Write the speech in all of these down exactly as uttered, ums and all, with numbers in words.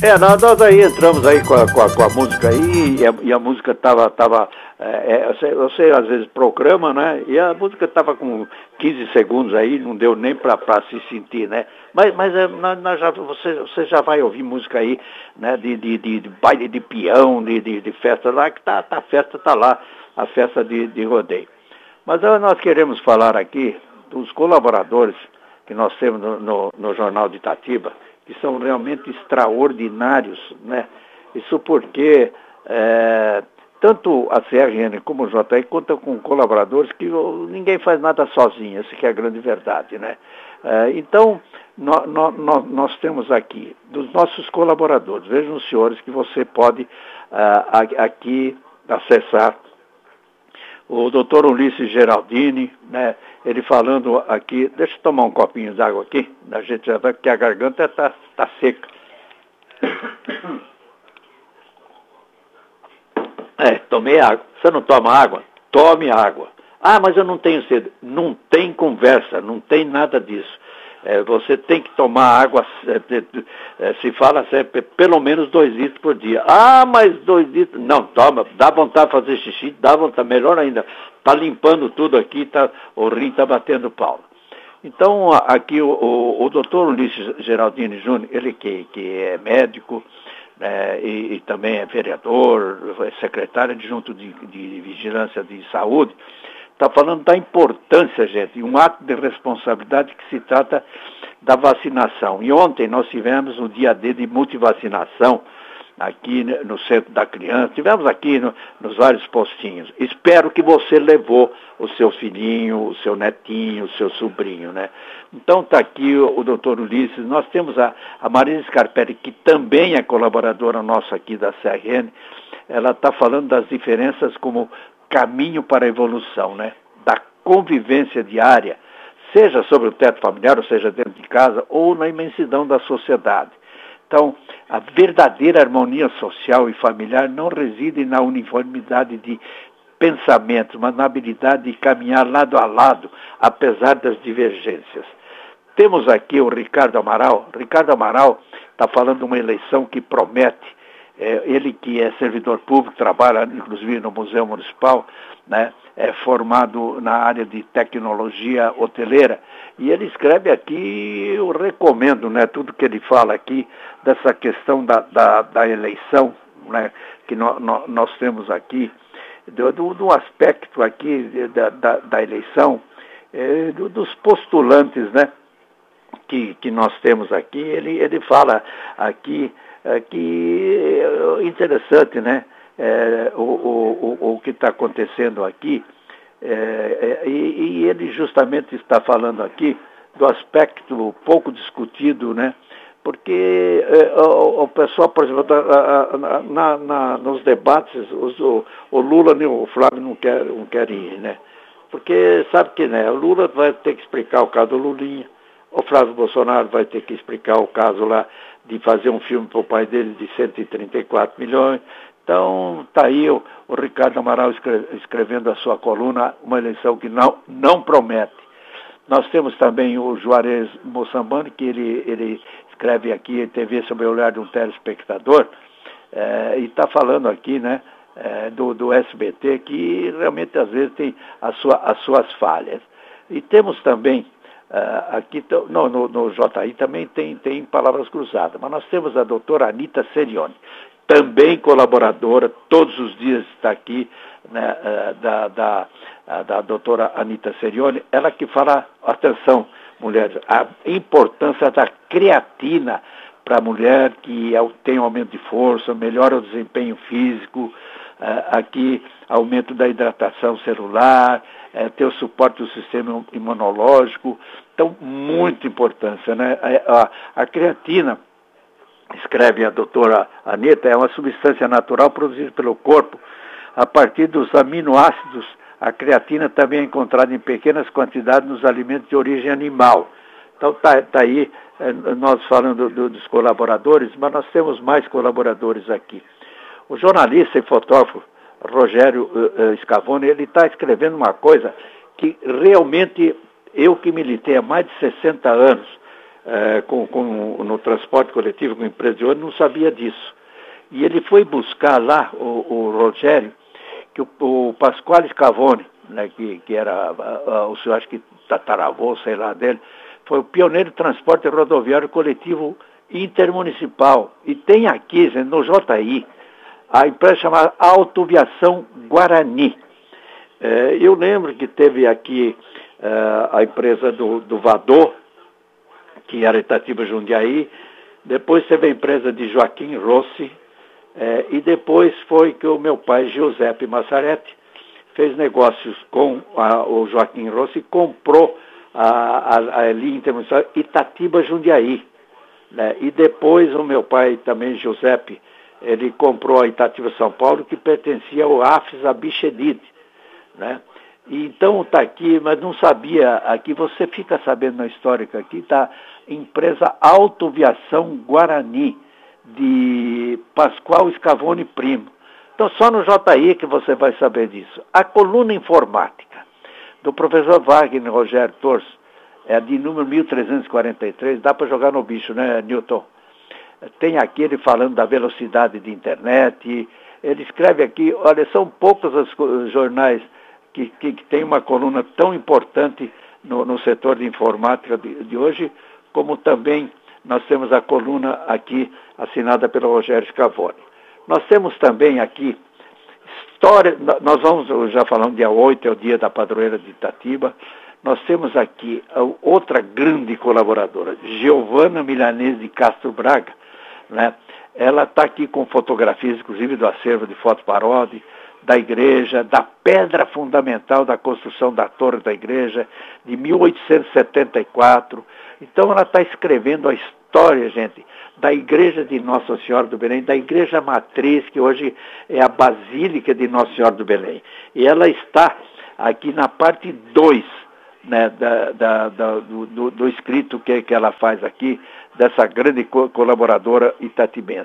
É, nós, nós aí entramos aí com a, com a, com a música aí, e a, e a música tava, tava é, eu, sei, eu sei, às vezes programa, né, e a música tava com quinze segundos aí, não deu nem pra, pra se sentir, né, mas, mas é, nós, nós já, você, você já vai ouvir música aí, né, de, de, de, de baile de peão, de, de, de festa lá, que tá, tá, a festa tá lá, a festa de, de rodeio. Mas nós queremos falar aqui dos colaboradores que nós temos no, no, no Jornal de Itatiba, que são realmente extraordinários, né? Isso porque é, tanto a C R N como o J I contam com colaboradores que ninguém faz nada sozinho, essa que é a grande verdade, né? É, então, no, no, no, nós temos aqui, dos nossos colaboradores, vejam os senhores que você pode uh, aqui acessar o doutor Ulisses Geraldini, né, ele falando aqui, deixa eu tomar um copinho de água aqui, a gente já vai, porque a garganta está tá seca. É, tomei água. Você não toma água? Tome água. Ah, mas eu não tenho sede. Não tem conversa, não tem nada disso. É, você tem que tomar água, é, é, se fala sempre, pelo menos dois litros por dia. Ah, mas dois litros... Não, toma, dá vontade de fazer xixi, dá vontade, melhor ainda. Está limpando tudo aqui, tá, o rim está batendo pau. Então, aqui o, o, o doutor Ulisses Geraldini Júnior, ele que, que é médico, é, e, e também é vereador, é secretário adjunto de, de Vigilância de Saúde, está falando da importância, gente, e um ato de responsabilidade que se trata da vacinação. E ontem nós tivemos um dia D de multivacinação aqui no Centro da Criança, tivemos aqui no, nos vários postinhos. Espero que você levou o seu filhinho, o seu netinho, o seu sobrinho, né? Então está aqui o, o doutor Ulisses, nós temos a, a Marisa Scarpelli, que também é colaboradora nossa aqui da C R N, ela está falando das diferenças como caminho para a evolução, né? Da convivência diária, seja sobre o teto familiar, ou seja dentro de casa, ou na imensidão da sociedade. Então, a verdadeira harmonia social e familiar não reside na uniformidade de pensamentos, mas na habilidade de caminhar lado a lado, apesar das divergências. Temos aqui o Ricardo Amaral. Ricardo Amaral está falando de uma eleição que promete. É, ele que é servidor público, trabalha inclusive no Museu Municipal, né, é formado na área de tecnologia hoteleira, e ele escreve aqui, eu recomendo, né, tudo que ele fala aqui, dessa questão da, da, da eleição, né, que no, no, nós temos aqui, do, do, do aspecto aqui da, da, da eleição, é, do, dos postulantes, né, que, que nós temos aqui, ele, ele fala aqui, É, que é interessante, né? É, o, o, o, o que está acontecendo aqui, é, é, e, e ele justamente está falando aqui do aspecto pouco discutido, né? Porque é, o, o pessoal, por exemplo, na, na, nos debates, os, o, o Lula e o Flávio não querem não quer ir, né? Porque sabe que, né? O Lula vai ter que explicar o caso do Lulinha, o Flávio Bolsonaro vai ter que explicar o caso lá de fazer um filme para o pai dele de cento e trinta e quatro milhões. Então, está aí o, o Ricardo Amaral escreve, escrevendo a sua coluna, uma eleição que não, não promete. Nós temos também o Juarez Moçambani, que ele, ele escreve aqui em T V sob o olhar de um telespectador, é, e está falando aqui, né, é, do, do S B T, que realmente às vezes tem a sua, as suas falhas. E temos também Uh, aqui no, no, no J I também tem, tem palavras cruzadas, mas nós temos a doutora Anita Serioni, também colaboradora, todos os dias está aqui, né, uh, da, da, uh, da doutora Anita Serioni, ela que fala, atenção, mulheres, a importância da creatina para a mulher que tem aumento de força, melhora o desempenho físico, uh, aqui aumento da hidratação celular, é, ter o suporte do sistema imunológico. Então, muita importância, né? A, a, a creatina, escreve a doutora Anita, é uma substância natural produzida pelo corpo a partir dos aminoácidos. A creatina também é encontrada em pequenas quantidades nos alimentos de origem animal. Então, está tá aí, é, nós falando do, dos colaboradores, mas nós temos mais colaboradores aqui. O jornalista e fotógrafo Rogério uh, uh, Scavone, ele está escrevendo uma coisa que realmente eu que militei há mais de sessenta anos é, com, com, no transporte coletivo com empresa de ônibus, não sabia disso. E ele foi buscar lá, o, o Rogério, que o, o Pasquale Scavone, né, que, que era a, a, o senhor, acho que tataravô, sei lá dele, foi o pioneiro de transporte rodoviário coletivo intermunicipal. E tem aqui, gente, no J I, a empresa chamada Autoviação Guarani. É, eu lembro que teve aqui é, a empresa do, do Vador, que era Itatiba Jundiaí, depois teve a empresa de Joaquim Rossi, é, e depois foi que o meu pai, Giuseppe Massaretti, fez negócios com a, o Joaquim Rossi e comprou a, a, a linha intermunicipal Itatiba Jundiaí. Né? E depois o meu pai também, Giuseppe, ele comprou a Itatiba São Paulo, que pertencia ao AFES Abichedid, né? E então está aqui, mas não sabia, aqui você fica sabendo na histórica, aqui está empresa Autoviação Guarani, de Pascoal Scavone Primo. Então só no J I que você vai saber disso. A coluna informática do professor Wagner Rogério Torres, é de número mil trezentos e quarenta e três, dá para jogar no bicho, né, Newton? Tem aqui ele falando da velocidade de internet, ele escreve aqui, olha, são poucos os jornais que, que, que tem uma coluna tão importante no, no setor de informática de, de hoje, como também nós temos a coluna aqui assinada pelo Rogério Scavone. Nós temos também aqui história, nós vamos, já falamos, dia oito é o dia da padroeira de Itatiba, nós temos aqui outra grande colaboradora, Giovana Milanese de Castro Braga, né? Ela está aqui com fotografias, inclusive do acervo de foto paródia, da igreja, da pedra fundamental da construção da torre da igreja, de mil oitocentos e setenta e quatro. Então ela está escrevendo a história, gente, da igreja de Nossa Senhora do Belém, da igreja matriz, que hoje é a Basílica de Nossa Senhora do Belém. E ela está aqui na parte dois, né, da, da, da, do, do, do escrito que, que ela faz aqui, dessa grande co- colaboradora itatibense.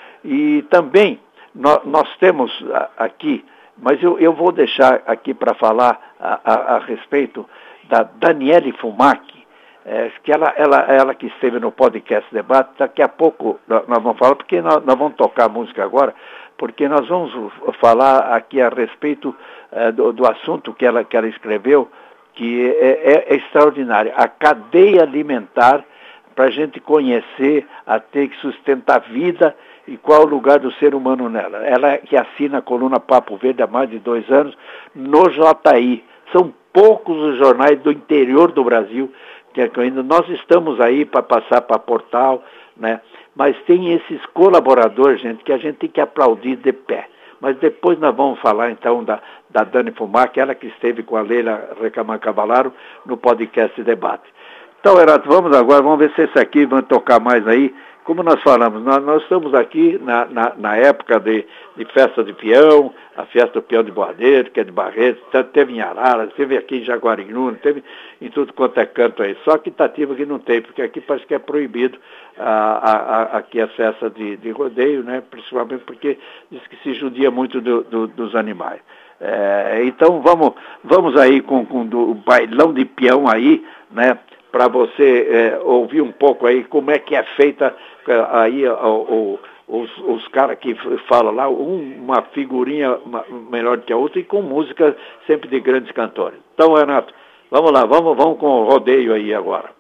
E também nós, nós temos aqui, mas eu, eu vou deixar aqui para falar a, a, a respeito da Daniele Fumac, é, que ela, ela, ela que esteve no podcast debate, daqui a pouco nós vamos falar, porque nós, nós vamos tocar a música agora, porque nós vamos falar aqui a respeito é, do, do assunto que ela, que ela escreveu, que é, é, é extraordinário, a cadeia alimentar, para a gente conhecer, até que sustenta a vida e qual o lugar do ser humano nela. Ela que assina a coluna Papo Verde há mais de dois anos no J I. São poucos os jornais do interior do Brasil que ainda nós estamos aí para passar para Portal, né? Mas tem esses colaboradores, gente, que a gente tem que aplaudir de pé. Mas depois nós vamos falar então da, da Dani Fumac, ela que esteve com a Leila Recaman Cavalaro no podcast Debate. Então, Renato, vamos agora, vamos ver se esse aqui vai tocar mais aí. Como nós falamos, nós, nós estamos aqui na, na, na época de, de festa de peão, a festa do peão de Boadeiro, que é de Barreto, teve em Araras, teve aqui em Jaguariúna, teve em tudo quanto é canto aí. Só que Itatiba que não tem, porque aqui parece que é proibido a, a, a, aqui a festa de, de rodeio, né? Principalmente porque diz que se judia muito do, do, dos animais. É, então vamos, vamos aí com, com o bailão de peão aí, né? Para você é, ouvir um pouco aí como é que é feita aí o, o, os, os caras que falam lá, um, uma figurinha melhor que a outra e com música sempre de grandes cantores. Então, Renato, vamos lá, vamos, vamos com o rodeio aí agora.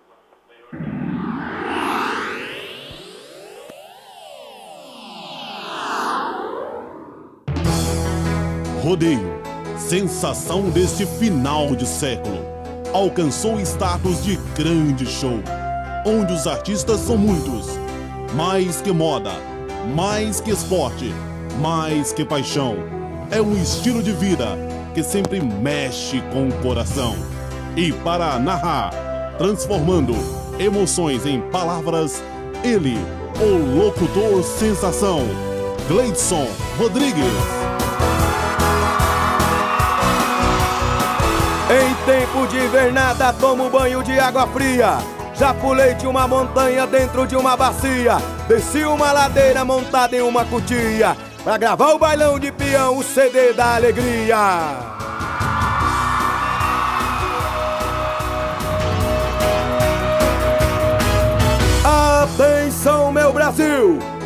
Rodeio, sensação deste final de século, alcançou status de grande show, onde os artistas são muitos, mais que moda, mais que esporte, mais que paixão. É um estilo de vida que sempre mexe com o coração. E para narrar, transformando emoções em palavras, ele, o locutor sensação, Gleidson Rodrigues. Em tempo de invernada tomo banho de água fria. Já pulei de uma montanha dentro de uma bacia. Desci uma ladeira montada em uma cutia pra gravar o bailão de peão, o C D da alegria. Atenção, meu Brasil!